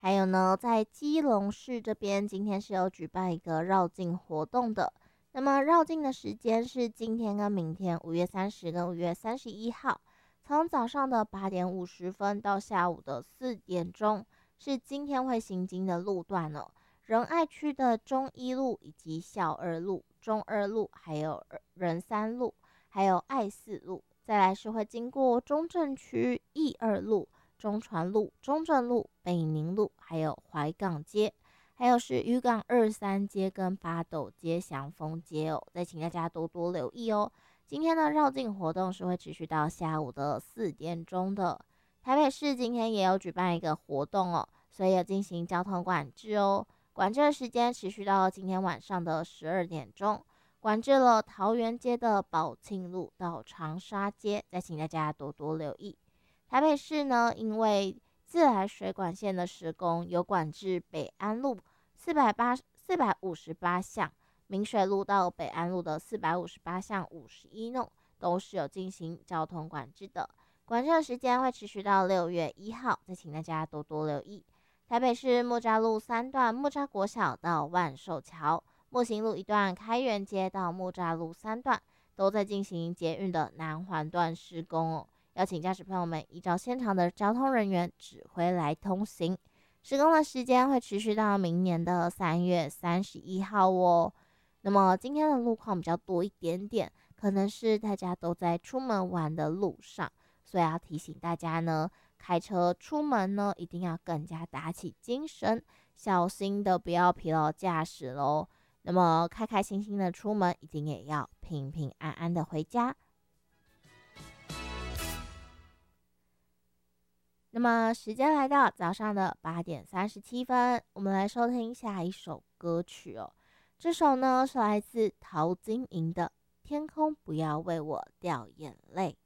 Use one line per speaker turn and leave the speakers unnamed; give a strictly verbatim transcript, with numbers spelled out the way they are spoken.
还有呢，在基隆市这边，今天是有举办一个绕境活动的。那么绕境的时间是今天跟明天，五月三十跟五月三十一号，从早上的八点五十分到下午的四点钟，是今天会行经的路段哦。仁爱区的中一路以及孝二路、中二路，还有仁三路，还有爱四路，再来是会经过中正区义二路、中传路、中正路、北宁路，还有怀港街，还有是渔港二三街跟八斗街、祥丰街哦，再请大家多多留意哦。今天的绕境活动是会持续到下午的四点钟的。台北市今天也有举办一个活动哦，所以有进行交通管制哦。管制的时间持续到今天晚上的十二点钟，管制了桃园街的宝庆路到长沙街，再请大家多多留意。台北市呢，因为自来水管线的施工，有管制北安路四百八四百五十八巷，明水路到北安路的四百五十八巷五十一弄，都是有进行交通管制的。管制的时间会持续到六月一号，再请大家多多留意。台北市木栅路三段木栅国小到万寿桥，木行路一段开元街到木栅路三段，都在进行捷运的南环段施工哦。邀请驾驶朋友们依照现场的交通人员指挥来通行。施工的时间会持续到明年的三月三十一号哦。那么今天的路况比较多一点点，可能是大家都在出门玩的路上，所以要提醒大家呢，开车出门呢一定要更加打起精神，小心的不要疲劳驾驶喽。那么开开心心的出门，一定也要平平安安的回家。那么时间来到早上的八点三十七分，我们来收听下一首歌曲哦。这首呢是来自陶晶莹的《天空不要为我掉眼泪》。